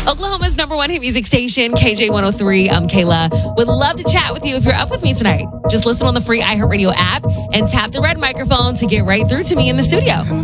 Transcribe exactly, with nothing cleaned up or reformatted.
Oklahoma's number one hit music station, K J one oh three. I'm Kayla. Would love to chat with you if you're up with me tonight. Just listen on the free iHeartRadio app and tap the red microphone to get right through to me in the studio.